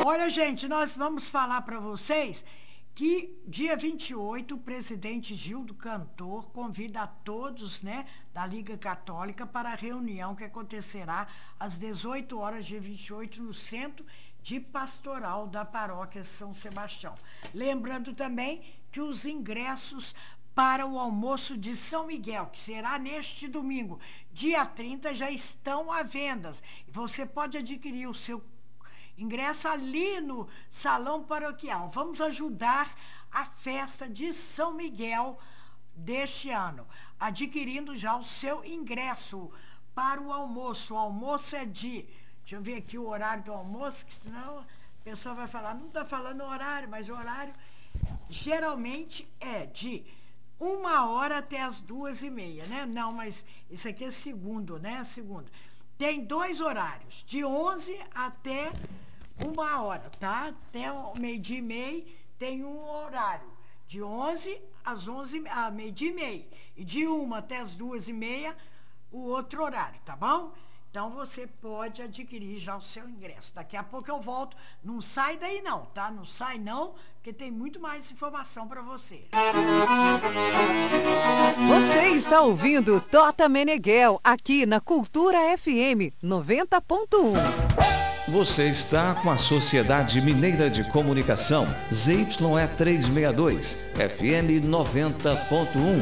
Olha, gente, nós vamos falar para vocês que dia 28 o presidente Gildo Cantor convida a todos, né, da Liga Católica para a reunião que acontecerá às 18 horas dia 28 no Centro de Pastoral da Paróquia São Sebastião. Lembrando também que os ingressos para o almoço de São Miguel, que será neste domingo, dia 30, já estão à venda. Você pode adquirir o seu ingresso ali no Salão Paroquial. Vamos ajudar a festa de São Miguel deste ano, adquirindo já o seu ingresso para o almoço. O almoço é de... Deixa eu ver aqui o horário do almoço, que senão a pessoa vai falar, não está falando o horário, mas o horário geralmente é de 1h até as 2h30, né? Não, mas isso aqui é segundo, né? Segundo. Tem 2 horários, de 11 até 1h, tá? Até o meio-dia e meio tem um horário, de 11 às 11, a meio-dia e meio, e de 1 até as 2h30 o outro horário, tá bom? Então você pode adquirir já o seu ingresso. Daqui a pouco eu volto. Não sai daí não, tá? Não sai não, porque tem muito mais informação para você. Você está ouvindo Tota Meneghel, aqui na Cultura FM 90.1. Você está com a Sociedade Mineira de Comunicação, ZYE 362, FM 90.1.